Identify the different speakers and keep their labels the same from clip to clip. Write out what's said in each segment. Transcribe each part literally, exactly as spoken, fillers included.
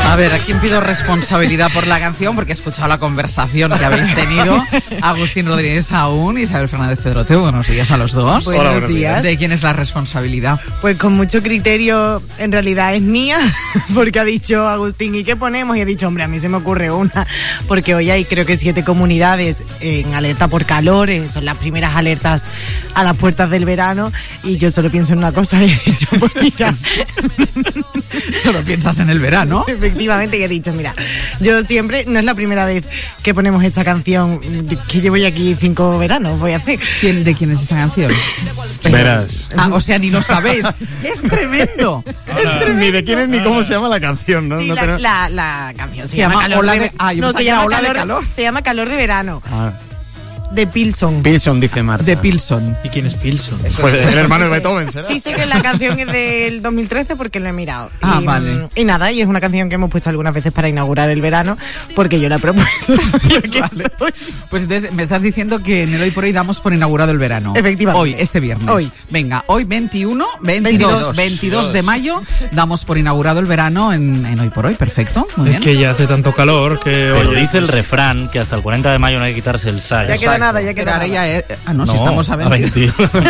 Speaker 1: A ver, ¿a quién pido responsabilidad por la canción? Porque he escuchado la conversación que habéis tenido. Agustín Rodríguez aún, Isabel Fernández Pedrote. Buenos días a los dos.
Speaker 2: Buenos, Hola, buenos días.
Speaker 1: ¿De quién es la responsabilidad?
Speaker 2: Pues con mucho criterio, en realidad es mía, porque ha dicho Agustín, ¿y qué ponemos? Y he dicho, hombre, a mí se me ocurre una, porque hoy hay creo que siete comunidades en alerta por calores, son las primeras alertas a las puertas del verano, y yo solo pienso en una cosa, y he dicho, pues mira...
Speaker 1: Solo piensas en el verano.
Speaker 2: Efectivamente, y he dicho, mira, yo siempre, no es la primera vez que ponemos esta canción, que llevo ya aquí cinco veranos, voy a hacer.
Speaker 1: ¿Quién, ¿De quién es esta canción?
Speaker 3: Verás.
Speaker 1: Ah, o sea, ni lo sabéis. ¡Es tremendo!
Speaker 3: Ahora, es tremendo. Ni de quién es ni cómo se llama la canción, ¿no?
Speaker 2: Sí,
Speaker 3: no
Speaker 2: la,
Speaker 3: tenemos...
Speaker 2: la, la canción se,
Speaker 1: se llama, llama Ola de, de ah,
Speaker 2: no, se llama Ola calor, de Calor. Se llama Calor de Verano.
Speaker 3: Ah.
Speaker 2: De Pilson.
Speaker 3: Pilson, dice Marta.
Speaker 1: De Pilson.
Speaker 4: ¿Y quién es Pilson?
Speaker 3: Pues el hermano de Beethoven, ¿será?
Speaker 2: Sí, sé que la canción es del dos mil trece porque lo he mirado.
Speaker 1: Ah,
Speaker 2: y,
Speaker 1: vale.
Speaker 2: Y nada, y es una canción que hemos puesto algunas veces para inaugurar el verano, porque yo la he propuesto.
Speaker 1: Vale. Pues entonces me estás diciendo que en el Hoy por Hoy damos por inaugurado el verano.
Speaker 2: Efectivamente.
Speaker 1: Hoy, este viernes.
Speaker 2: Hoy.
Speaker 1: Venga, hoy veintiuno, veintidós, veintidós de mayo, damos por inaugurado el verano en, en Hoy por Hoy. Perfecto, muy
Speaker 4: es
Speaker 1: bien.
Speaker 4: que ya hace tanto calor que...
Speaker 5: Pero dice el refrán que hasta el cuarenta de mayo no hay que quitarse el sayo.
Speaker 2: Ya queda nada, ya queda nada.
Speaker 1: Es, ah, no,
Speaker 5: no,
Speaker 1: si estamos a veinte.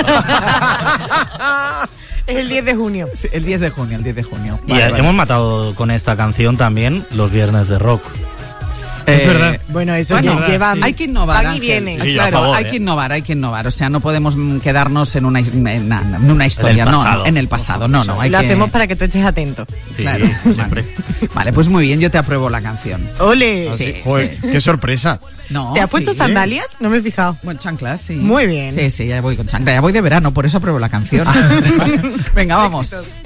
Speaker 2: Es el diez de junio.
Speaker 1: Sí, el diez de junio, el diez de junio.
Speaker 5: Y
Speaker 1: vale,
Speaker 5: hemos
Speaker 1: vale.
Speaker 5: matado con esta canción también los viernes de rock.
Speaker 4: Es
Speaker 1: Eh,
Speaker 4: verdad.
Speaker 2: Bueno, eso
Speaker 1: Bueno,
Speaker 2: ya llevan.
Speaker 1: hay que innovar,
Speaker 2: van y
Speaker 1: Ángel.
Speaker 2: vienen.
Speaker 5: Sí,
Speaker 1: claro,
Speaker 5: a favor,
Speaker 1: hay
Speaker 5: ¿eh?
Speaker 1: que innovar, hay que innovar. O sea, no podemos quedarnos en una, en, en una historia,
Speaker 5: En el
Speaker 1: no,
Speaker 5: pasado.
Speaker 1: no, en el pasado. No, no, hay
Speaker 2: Lo
Speaker 1: que...
Speaker 2: hacemos para que tú estés atento.
Speaker 5: Sí,
Speaker 1: Claro,
Speaker 5: siempre.
Speaker 1: Vale. Vale, pues muy bien, yo te apruebo la canción.
Speaker 2: ¡Ole!
Speaker 1: Sí,
Speaker 3: Joder,
Speaker 1: sí.
Speaker 3: qué sorpresa.
Speaker 1: No,
Speaker 2: ¿Te has puesto
Speaker 1: sí.
Speaker 2: sandalias? No me he fijado.
Speaker 1: Bueno, chanclas, sí.
Speaker 2: Muy bien.
Speaker 1: Sí, sí, ya voy con chanclas. Ya voy de verano, por eso apruebo la canción. Venga, vamos.